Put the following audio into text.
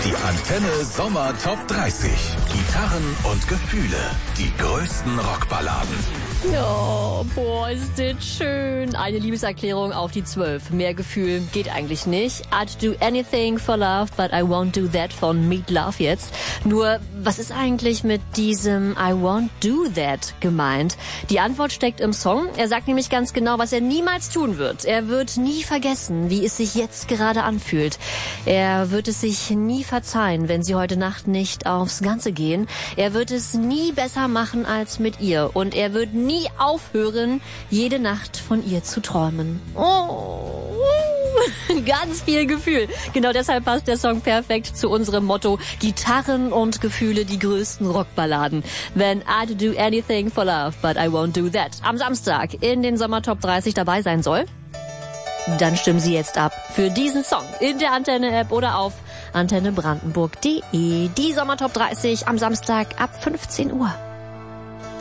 Die Antenne Sommer Top 30. Gitarren und Gefühle. Die größten Rockballaden. Ja, boah, ist das schön. Eine Liebeserklärung auf die 12. Mehr Gefühl geht eigentlich nicht. I'd do anything for love, but I won't do that von Meat Love jetzt. Nur, was ist eigentlich mit diesem I won't do that gemeint? Die Antwort steckt im Song. Er sagt nämlich ganz genau, was er niemals tun wird. Er wird nie vergessen, wie es sich jetzt gerade anfühlt. Er wird es sich nie verzeihen, wenn sie heute Nacht nicht aufs Ganze gehen. Er wird es nie besser machen als mit ihr. Und er wird nie aufhören, jede Nacht von ihr zu träumen. Oh, ganz viel Gefühl. Genau deshalb passt der Song perfekt zu unserem Motto: Gitarren und Gefühle, die größten Rockballaden. Wenn I'd do anything for love, but I won't do that am Samstag in den Sommer Top 30 dabei sein soll, dann stimmen Sie jetzt ab für diesen Song in der Antenne-App oder auf antennebrandenburg.de. Die Sommer Top 30 am Samstag ab 15 Uhr.